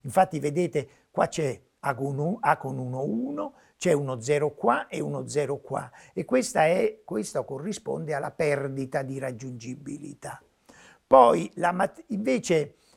Infatti vedete qua c'è A con 1, 1, c'è uno 0 qua e uno 0 qua, e questo corrisponde alla perdita di raggiungibilità. Poi invece